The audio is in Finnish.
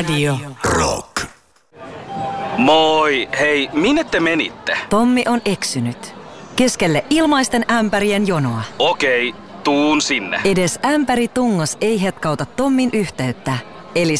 Radio Rock. Moi, hei, minne te menitte? Tommi on eksynyt. Keskelle ilmaisten ämpärien jonoa. Okei, tuun sinne. Edes ämpäri tungos ei hetkauta Tommin yhteyttä. Eli